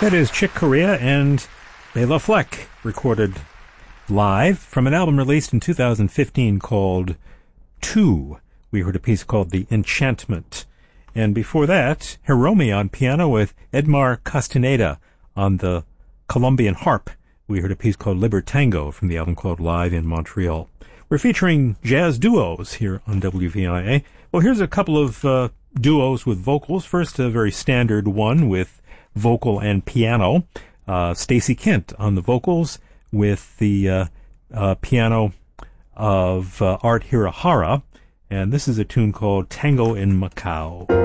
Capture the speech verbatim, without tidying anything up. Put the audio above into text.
That is Chick Corea and Bela Fleck, recorded live from an album released in two thousand fifteen called Two. We heard a piece called The Enchantment. And before that, Hiromi on piano with Edmar Castaneda on the Colombian harp. We heard a piece called Libertango from the album called Live in Montreal. We're featuring jazz duos here on W V I A. Well, here's a couple of uh, duos with vocals. First, a very standard one with vocal and piano. Uh, Stacey Kent on the vocals with the uh, uh, piano of uh, Art Hirahara. And this is a tune called Tango in Macau.